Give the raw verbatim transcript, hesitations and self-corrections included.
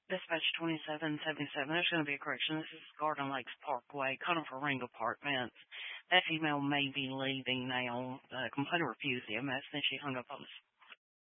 Dispatch twenty-seven seventy-seven. There's going to be a correction. This is Garden Lakes Parkway, Conifer Ring Apartments. That female may be leaving now. The complainant refused the M S, then she hung up on us.